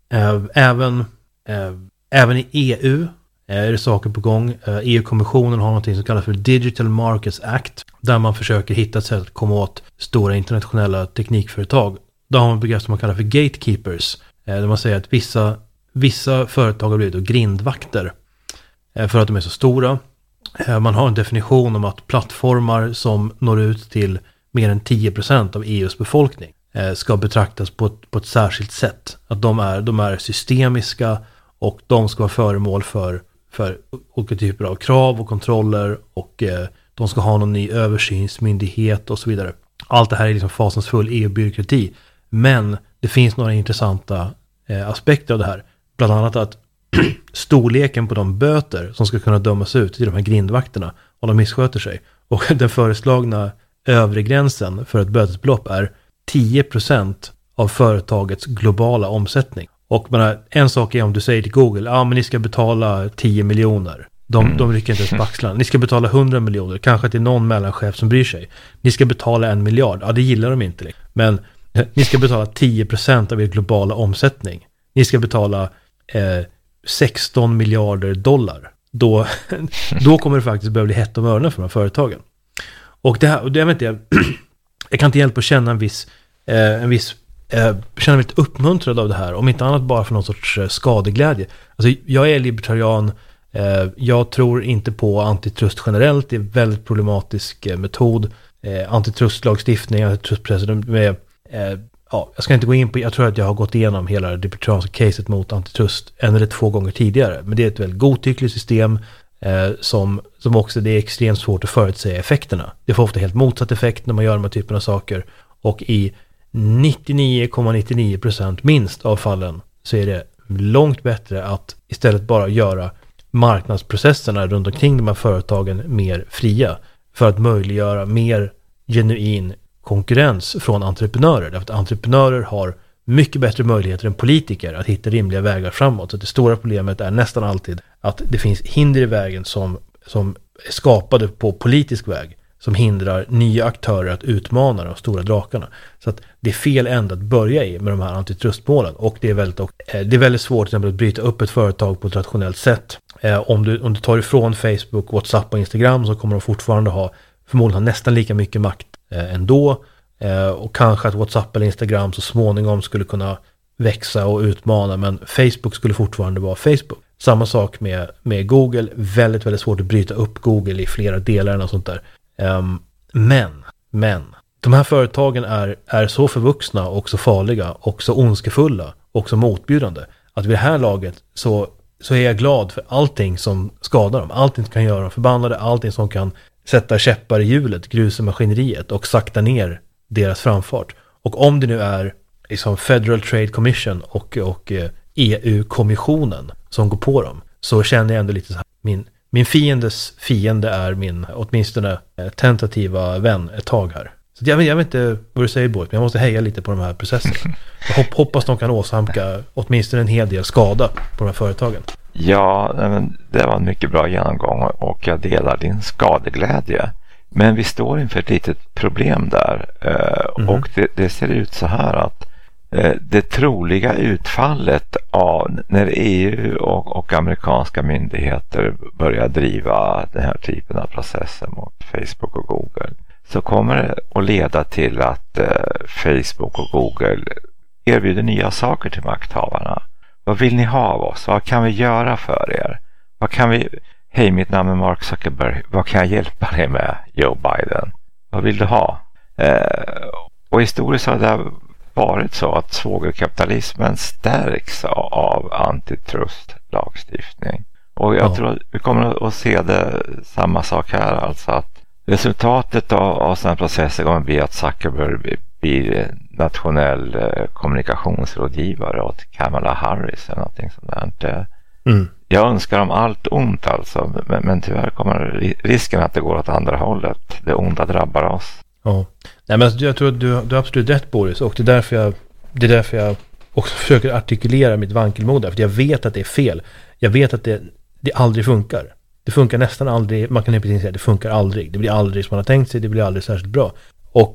Även i EU är det saker på gång. EU-kommissionen har något som kallas för Digital Markets Act, där man försöker hitta ett sätt att komma åt stora internationella teknikföretag. Då har man ett begrepp som man kallar för gatekeepers, där man säger att vissa företag har blivit grindvakter för att de är så stora. Man har en definition om att plattformar som når ut till mer än 10% av EUs befolkning ska betraktas på ett särskilt sätt. Att de är systemiska och de ska vara föremål för olika typer av krav och kontroller, och de ska ha någon ny översynsmyndighet och så vidare. Allt det här är liksom fasansfull EU-byråkrati. Men det finns några intressanta aspekter av det här. Bland annat att storleken på de böter som ska kunna dömas ut till de här grindvakterna om de missköter sig. Och den föreslagna övre gränsen för ett bötesbelopp är 10% av företagets globala omsättning. Och en sak är om du säger till Google, men ni ska betala 10 miljoner. De rycker inte ens på axlarna. Ni ska betala 100 miljoner. Kanske till någon mellanchef som bryr sig. Ni ska betala 1 miljard. Ja, det gillar de inte. Men ni ska betala 10% av er globala omsättning. Ni ska betala 16 miljarder dollar. Då kommer det faktiskt börja bli hett om öronen för de här företagen. Och jag kan inte hjälpa att känna känner mig lite uppmuntrad av det här, om inte annat bara för någon sorts skadeglädje. Alltså, jag är libertarian, jag tror inte på antitrust generellt, det är en väldigt problematisk metod. Antitrustlagstiftning, antitrustpresident med, jag ska inte gå in på, jag tror att jag har gått igenom hela det libertarianska caset mot antitrust 1 eller 2 gånger tidigare, men det är ett väldigt godtyckligt system som också, det är extremt svårt att förutsäga effekterna. Det får ofta helt motsatt effekt när man gör de här typerna av saker, och i 99,99% minst av fallen så är det långt bättre att istället bara göra marknadsprocesserna runt omkring de här företagen mer fria för att möjliggöra mer genuin konkurrens från entreprenörer. Därför att entreprenörer har mycket bättre möjligheter än politiker att hitta rimliga vägar framåt. Så det stora problemet är nästan alltid att det finns hinder i vägen som är skapade på politisk väg, som hindrar nya aktörer att utmana de stora drakarna. Så att det är fel ända att börja i med de här antitrustmålen. Och det är väldigt svårt till exempel att bryta upp ett företag på ett rationellt sätt. Om du tar ifrån Facebook, WhatsApp och Instagram, så kommer de fortfarande förmodligen ha nästan lika mycket makt ändå. Och kanske att WhatsApp eller Instagram så småningom skulle kunna växa och utmana, men Facebook skulle fortfarande vara Facebook. Samma sak med Google. Väldigt, väldigt svårt att bryta upp Google i flera delar och sånt där. Men de här företagen är så förvuxna och så farliga och så ondskefulla och så motbjudande att vid det här laget så är jag glad för allting som skadar dem, allting som kan göra dem förbannade, allting som kan sätta käppar i hjulet, grusa maskineriet och sakta ner deras framfart. Och om det nu är liksom Federal Trade Commission och EU-kommissionen som går på dem, så känner jag ändå lite så här, min fiendes fiende är min åtminstone tentativa vän ett tag här. Så jag vet inte vad du säger, Båt, men jag måste heja lite på de här processerna. Jag hoppas de kan åsamka åtminstone en hel del skada på de här företagen. Ja, men det var en mycket bra genomgång och jag delar din skadeglädje. Men vi står inför ett litet problem där. Och det ser ut så här att det troliga utfallet av när EU och amerikanska myndigheter börjar driva den här typen av processer mot Facebook och Google, så kommer det att leda till att Facebook och Google erbjuder nya saker till makthavarna. Vad vill ni ha av oss? Vad kan vi göra för er? Hej, mitt namn är Mark Zuckerberg. Vad kan jag hjälpa dig med, Joe Biden? Vad vill du ha? Och historiskt har det varit så att svågerkapitalismen stärks av antitrust-lagstiftning. Och jag tror att vi kommer att se samma sak här. Alltså att resultatet av sådana processer kommer att bli att Zuckerberg blir nationell kommunikationsrådgivare åt Kamala Harris eller någonting sånt där. Jag önskar dem allt ont alltså, men tyvärr kommer risken att det går åt andra hållet. Det onda drabbar oss. Ja. Nej, men jag tror att du har absolut rätt, Boris, och det är därför jag också försöker artikulera mitt vankelmod där, för jag vet att det är fel. Jag vet att det aldrig funkar. Det funkar nästan aldrig, man kan ju precis säga att det funkar aldrig. Det blir aldrig som man har tänkt sig, det blir aldrig särskilt bra. Och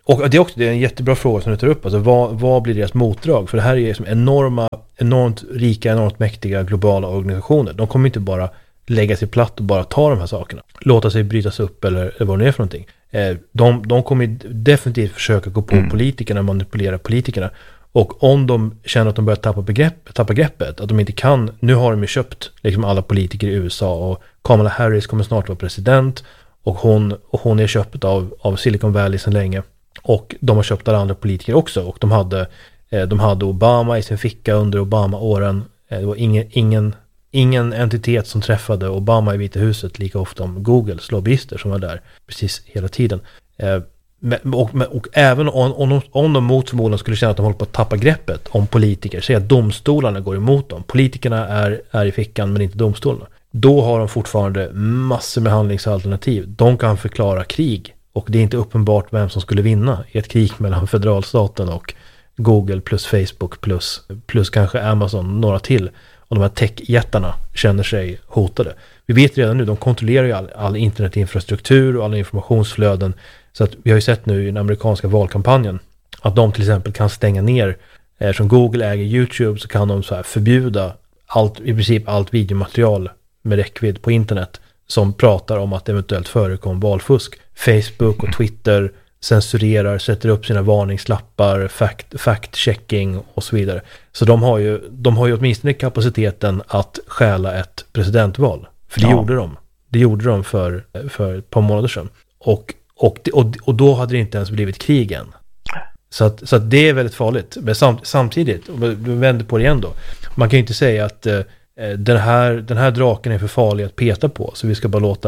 Och det är en jättebra fråga som du tar upp. Alltså vad blir deras motdrag? För det här är liksom enormt rika, enormt mäktiga globala organisationer. De kommer inte bara lägga sig platt och bara ta de här sakerna. Låta sig brytas upp eller vad det är för någonting. De kommer definitivt försöka gå på politikerna, manipulera politikerna. Och om de känner att de börjar tappa greppet, att de inte kan, nu har de ju köpt liksom alla politiker i USA och Kamala Harris kommer snart vara president och hon är köpt av Silicon Valley sedan länge. Och de har köpt alla andra politiker också. Och de hade Obama i sin ficka under Obama-åren. Det var ingen entitet som träffade Obama i Vita huset lika ofta om Googles lobbyister som var där precis hela tiden. Och även om de mot förmodan skulle känna att de håller på att tappa greppet om politiker, säg att domstolarna går emot dem. Politikerna är i fickan men inte domstolarna. Då har de fortfarande massor med handlingsalternativ. De kan förklara krig. Och det är inte uppenbart vem som skulle vinna i ett krig mellan federalstaten och Google plus Facebook plus kanske Amazon och några till. Och de här techjättarna känner sig hotade. Vi vet redan nu, de kontrollerar ju all internetinfrastruktur och alla informationsflöden. Så att vi har ju sett nu i den amerikanska valkampanjen att de till exempel kan stänga ner, som Google äger YouTube så kan de så här förbjuda i princip allt videomaterial med räckvidd på internet som pratar om att eventuellt förekom valfusk. Facebook och Twitter censurerar, sätter upp sina varningslappar, fact-checking och så vidare. Så de har ju åtminstone kapaciteten att stjäla ett presidentval. För det gjorde de. Det gjorde de för ett par månader sedan. Och då hade det inte ens blivit krig än. Så att det är väldigt farligt. Men samtidigt, vi vänder på det igen då. Man kan ju inte säga att den här draken är för farlig att peta på, så vi ska bara låta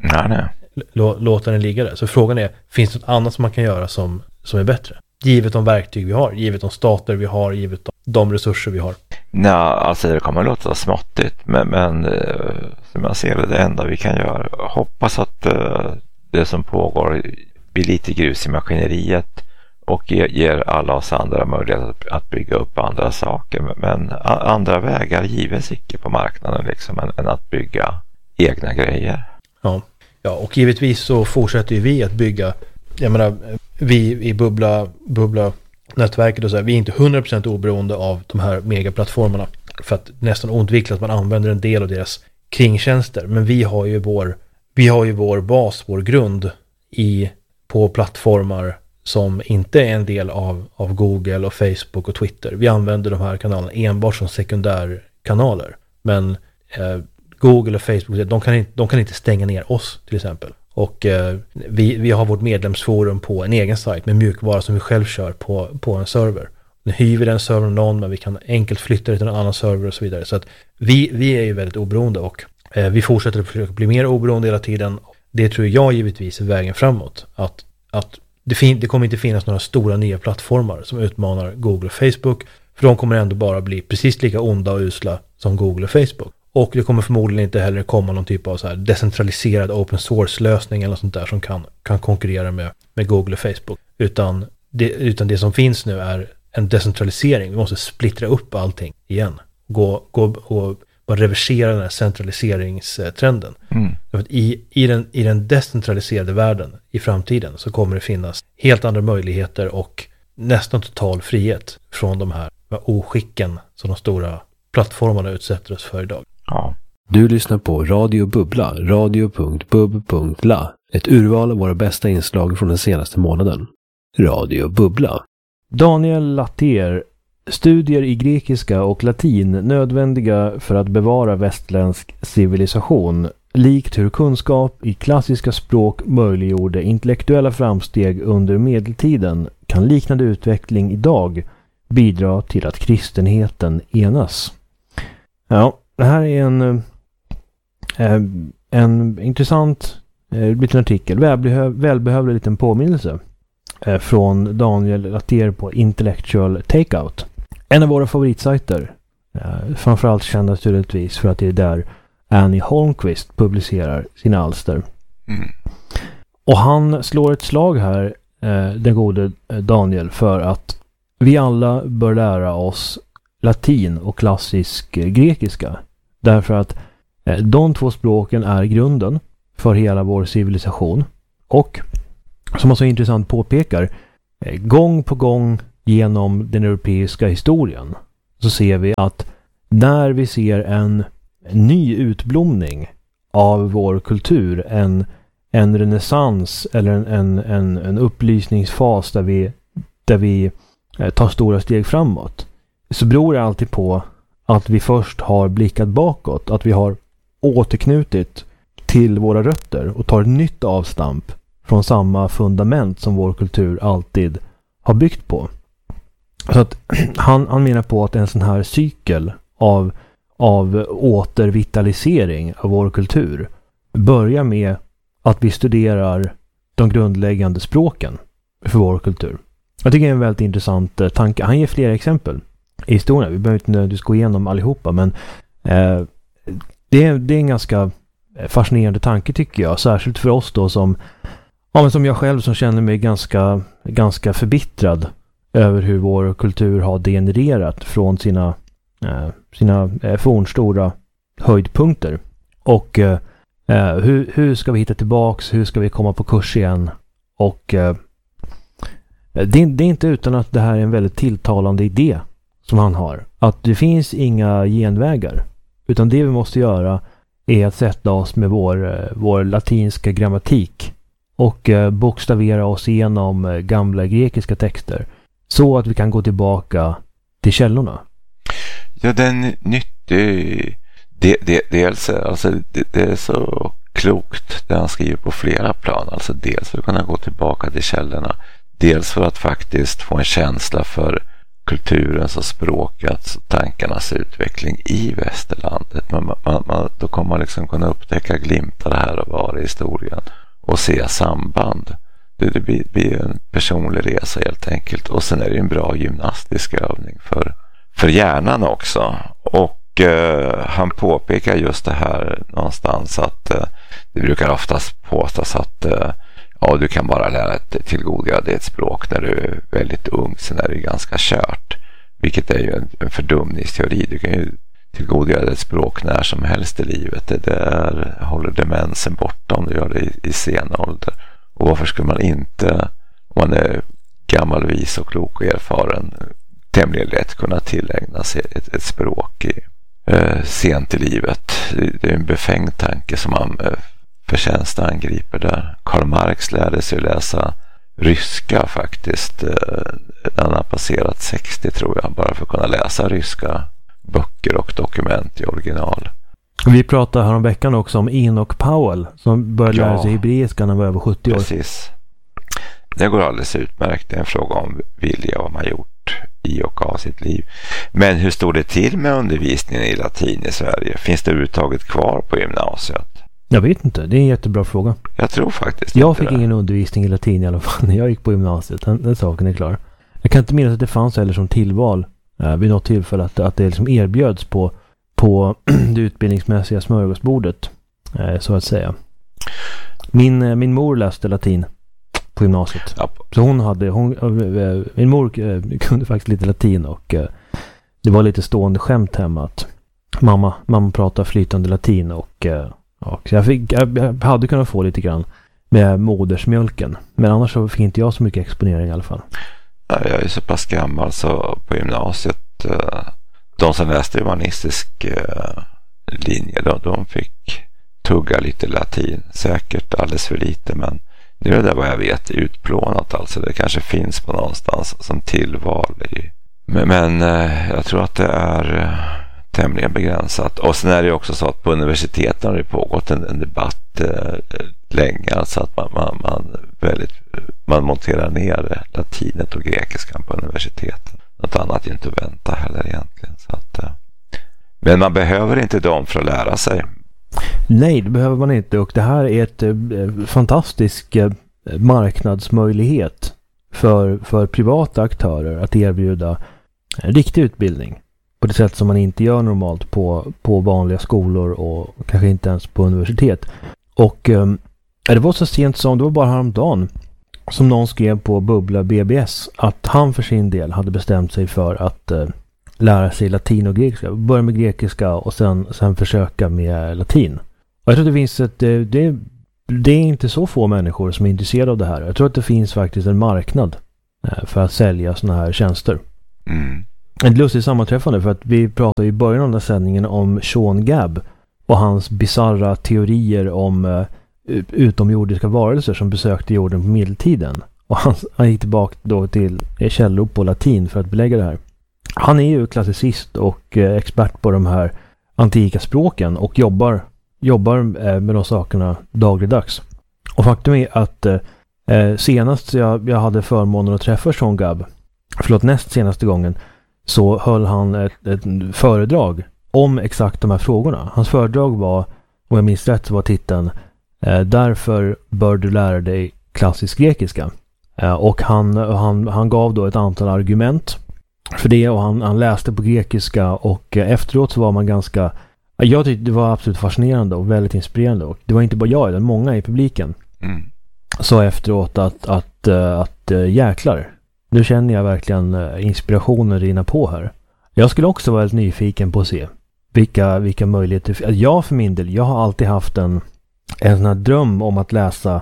den ligga där. Så frågan är, finns det något annat som man kan göra som är bättre? Givet de verktyg vi har, givet de stater vi har, givet de resurser vi har. Nej, alltså det kommer låta småttigt, men som jag ser det enda vi kan göra, hoppas att det som pågår blir lite grus i maskineriet och ger alla oss andra möjlighet att bygga upp andra saker. Men andra vägar gives icke på marknaden liksom, än att bygga egna grejer. Ja, och givetvis så fortsätter ju vi att bygga. Jag menar, vi i Bubbla-nätverket och så här, vi är inte 100% oberoende av de här megaplattformarna. För att nästan oundvikligt att man använder en del av deras kringtjänster. Men vi har ju vår bas, vår grund på plattformar som inte är en del av Google och Facebook och Twitter. Vi använder de här kanalerna enbart som sekundärkanaler. Men Google och Facebook, de kan inte stänga ner oss till exempel. Och vi har vårt medlemsforum på en egen sajt med mjukvara som vi själv kör på en server. Nu hyr vi den servern någon, men vi kan enkelt flytta det till en annan server och så vidare. Så att vi är ju väldigt oberoende och vi fortsätter att försöka bli mer oberoende hela tiden. Det tror jag givetvis är vägen framåt. Att det kommer inte finnas några stora nya plattformar som utmanar Google och Facebook. För de kommer ändå bara bli precis lika onda och usla som Google och Facebook. Och det kommer förmodligen inte heller komma någon typ av så här decentraliserad open source-lösning eller sånt där som kan konkurrera med Google och Facebook. Utan det som finns nu är en decentralisering. Vi måste splittra upp allting igen. Gå och reversera den här centraliseringstrenden. I den decentraliserade världen i framtiden så kommer det finnas helt andra möjligheter och nästan total frihet från de här oskicken som de stora plattformarna utsätter oss för idag. Ja. Du lyssnar på Radio Bubbla, radio.bub.la. Ett urval av våra bästa inslag från den senaste månaden. Radio Bubbla. Daniel Latér. Studier i grekiska och latin nödvändiga för att bevara västerländsk civilisation. Likt hur kunskap i klassiska språk möjliggjorde intellektuella framsteg under medeltiden kan liknande utveckling idag bidra till att kristenheten enas. Ja, det här är en intressant liten artikel, välbehövlig liten påminnelse från Daniel Latér på Intellectual Takeout. En av våra favoritsajter, framförallt känd naturligtvis för att det är där Annie Holmquist publicerar sina alster. Och han slår ett slag här, den gode Daniel, för att vi alla bör lära oss latin och klassisk grekiska. Därför att de två språken är grunden för hela vår civilisation. Och som han så intressant påpekar, gång på gång genom den europeiska historien så ser vi att när vi ser en ny utblomning av vår kultur, en renässans eller en upplysningsfas där vi tar stora steg framåt, så beror det alltid på att vi först har blickat bakåt, att vi har återknutit till våra rötter och tar ett nytt avstamp från samma fundament som vår kultur alltid har byggt på. Så att han menar på att en sån här cykel av återvitalisering av vår kultur börjar med att vi studerar de grundläggande språken för vår kultur. Jag tycker det är en väldigt intressant tanke. Han ger flera exempel i historien. Vi behöver inte nödvändigtvis gå igenom allihopa, men det är en ganska fascinerande tanke tycker jag. Särskilt för oss då som jag själv som känner mig ganska förbittrad över hur vår kultur har degenererat från sina fornstora höjdpunkter. Och hur ska vi hitta tillbaks? Hur ska vi komma på kurs igen? Och det är inte utan att det här är en väldigt tilltalande idé som han har. Att det finns inga genvägar. Utan det vi måste göra är att sätta oss med vår latinska grammatik och bokstavera oss igenom gamla grekiska texter så att vi kan gå tillbaka till källorna. Ja, den nyttig. Dels alltså, det är så klokt det han skriver på flera plan. Alltså dels för att kunna gå tillbaka till källorna. Dels för att faktiskt få en känsla för kulturens och språkets och tankarnas utveckling i västerlandet. Då kommer man liksom kunna upptäcka glimtar här och var i historien och se samband. Det blir en personlig resa helt enkelt. Och sen är det en bra gymnastisk övning för hjärnan också. Och han påpekar just det här någonstans att det brukar oftast påstås att du kan bara lära dig tillgodogöra dig ett språk när du är väldigt ung, sen är det ganska kört. Vilket är ju en fördumningsteori. Du kan ju tillgodogöra dig ett språk när som helst i livet. Det där håller demensen borta om du gör det i sen ålder. Och varför skulle man inte, om man är gammal, vis och klok och erfaren, tämligen lätt kunna tillägna sig ett språk sent i livet? Det är en befängd tanke som man förtjänst angriper där. Karl Marx lärde sig läsa ryska faktiskt när han har passerat 60 tror jag, bara för att kunna läsa ryska böcker och dokument i original. Vi pratade här om veckan också om Enoch Powell som började lära sig hebreiska när han var över 70 år. Precis. Det går alldeles utmärkt. Det är en fråga om vilja, vad man gjort i och av sitt liv. Men hur står det till med undervisningen i latin i Sverige? Finns det överhuvudtaget kvar på gymnasiet? Jag vet inte, det är en jättebra fråga. Jag tror faktiskt jag fick ingen undervisning i latin i alla fall när jag gick på gymnasiet. Den saken är klar. Jag kan inte minnas att det fanns heller som tillval vid något tillfälle att det liksom erbjöds på det utbildningsmässiga smörgåsbordet så att säga. Min mor läste latin på gymnasiet. Ja. Så min mor kunde faktiskt lite latin och det var lite stående skämt hemma att mamma pratar flytande latin och så jag hade kunnat få lite grann med modersmjölken. Men annars så fick inte jag så mycket exponering i alla fall. Ja, jag är så pass gammal så på gymnasiet de som läste humanistisk linje de fick tugga lite latin. Säkert alldeles för lite, men det är det vad jag vet utplånat. Alltså det kanske finns på någonstans som tillval i. Men jag tror att det är tämligen begränsat. Och sen är det också så att på universiteten har det pågått en debatt länge. Alltså att man monterar ner latinet och grekiskan på universiteten. Något annat är inte att vänta heller egentligen. Så att, men man behöver inte dem för att lära sig. Nej, det behöver man inte. Och det här är ett fantastisk marknadsmöjlighet för privata aktörer att erbjuda en riktig utbildning på det sätt som man inte gör normalt på vanliga skolor och kanske inte ens på universitet. Och det var så sent som, det var bara häromdagen som någon skrev på Bubbla BBS att han för sin del hade bestämt sig för att lära sig latin och grekiska. Börja med grekiska och sen försöka med latin. Och jag tror att det finns det är inte så få människor som är intresserade av det här. Jag tror att det finns faktiskt en marknad för att sälja såna här tjänster. Ett lustigt sammanträffande, för att vi pratade i början av den här sändningen om Sean Gabb och hans bizarra teorier om utomjordiska varelser som besökte jorden på medeltiden. Och han gick tillbaka då till källor på latin för att belägga det här. Han är ju klassicist och expert på de här antika språken och jobbar med de sakerna dagligdags. Och faktum är att senast jag hade förmånen att träffa Sean Gabb, näst senaste gången, så höll han ett föredrag om exakt de här frågorna. Hans föredrag var, om jag minns rätt, var titeln Därför bör du lära dig klassisk grekiska. Och han gav då ett antal argument för det, och han läste på grekiska, och efteråt så var man ganska, jag tyckte det var absolut fascinerande och väldigt inspirerande, och det var inte bara jag utan många i publiken sa efteråt att jäklar, nu känner jag verkligen inspirationen rinna på här. Jag skulle också vara väldigt nyfiken på att se vilka möjligheter. Jag för min del, jag har alltid haft en sån här dröm om att läsa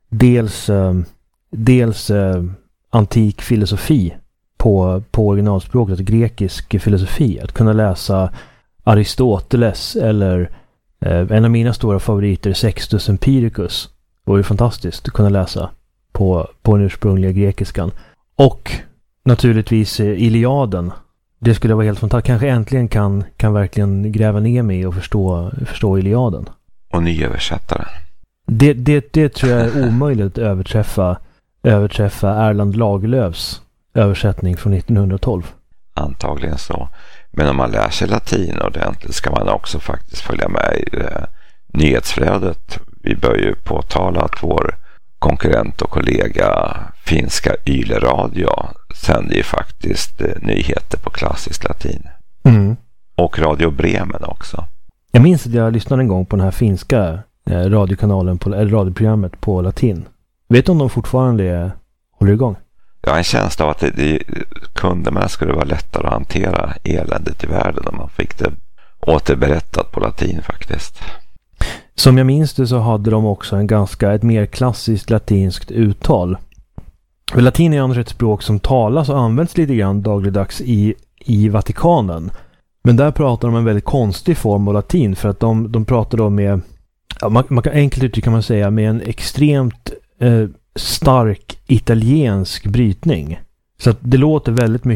dels antik filosofi på originalspråket, grekisk filosofi. Att kunna läsa Aristoteles eller en av mina stora favoriter, Sextus Empiricus. Det var ju fantastiskt att kunna läsa på den ursprungliga grekiskan. Och naturligtvis Iliaden. Det skulle vara helt fantastiskt. Kanske äntligen kan verkligen gräva ner mig och förstå Iliaden. Och nyöversättare. Det tror jag är omöjligt att överträffa Erland Lagerlöfs översättning från 1912. Antagligen så. Men om man lär sig latin ordentligt ska man också faktiskt följa med i nyhetsflödet. Vi bör ju påtala att vår konkurrent och kollega finska Yle Radio sänder ju faktiskt nyheter på klassisk latin. Och Radio Bremen också. Jag minns att jag lyssnade en gång på den här finska radiokanalen eller radioprogrammet på latin. Vet du om de fortfarande håller igång? Jag har en känsla av att kunderna skulle vara lättare att hantera eländet i världen om man fick det återberättat på latin faktiskt. Som jag minns det så hade de också ett mer klassiskt latinskt uttal. Latin är annars ett språk som talas och används lite grann dagligdags i Vatikanen. Men där pratar de en väldigt konstig form av latin, för att de pratar då med, man kan enkelt uttrycka man säga, med en extremt stark italiensk brytning. Så att det låter väldigt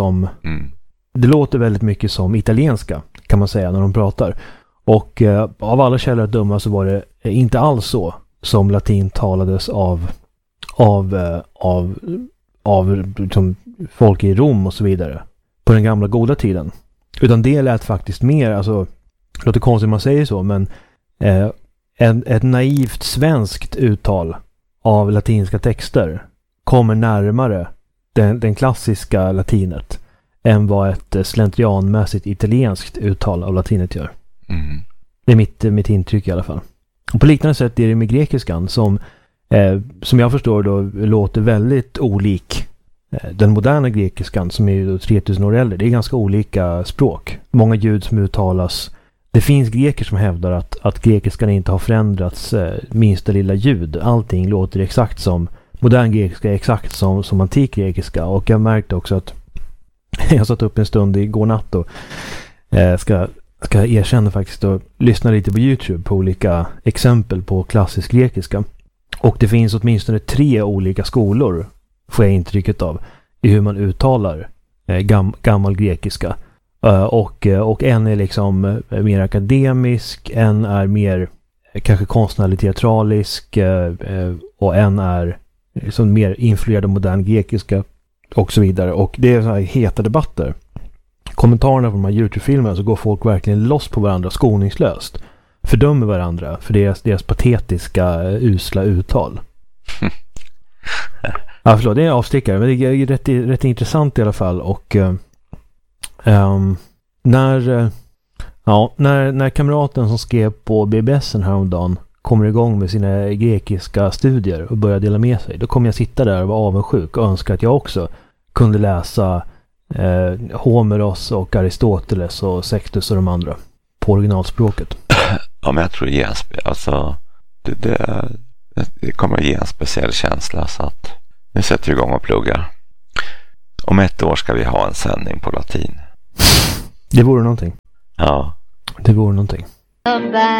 mycket som italienska, kan man säga, när de pratar. Och av alla källor att döma så var det inte alls så som latin talades av liksom folk i Rom och så vidare på den gamla goda tiden. Utan det lät faktiskt mer, alltså, det låter konstigt man säger så, men ett naivt svenskt uttal av latinska texter kommer närmare den klassiska latinet än vad ett slentrianmässigt italienskt uttal av latinet gör. Det är mitt intryck i alla fall. Och på liknande sätt är det med grekiskan som jag förstår då låter väldigt olik den moderna grekiskan, som är ju 3000 år äldre. Det är ganska olika språk. Många ljud som uttalas. Det finns greker som hävdar att grekiskan inte har förändrats minsta lilla ljud. Allting låter exakt som modern grekiska, exakt som antik grekiska. Och jag märkte också att jag satt upp en stund igår natt och ska erkänna faktiskt och lyssna lite på YouTube på olika exempel på klassisk grekiska. Och det finns åtminstone 3 olika skolor, får jag intrycket av, i hur man uttalar gammal grekiska. Och en är liksom mer akademisk, en är mer kanske konstnärlig teatralisk, och en är liksom mer influerad av modern grekiska och så vidare. Och det är så här heta debatter. Kommentarerna på de här YouTube-filmerna så går folk verkligen loss på varandra skoningslöst. Fördömer varandra för deras patetiska, usla uttal. Ja, förlåt, det är en avstickare, men det är rätt intressant i alla fall. Och när kamraten som skrev på BBS:en häromdagen kommer igång med sina grekiska studier och börjar dela med sig, då kommer jag sitta där och vara avundsjuk och önska att jag också kunde läsa Homeros och Aristoteles och Sextus och de andra på originalspråket. Ja, men jag tror det kommer att ge en speciell känsla, så att nu sätter jag igång och pluggar. Om ett år ska vi ha en sändning på latin. Det vore någonting. Ja. Det vore någonting.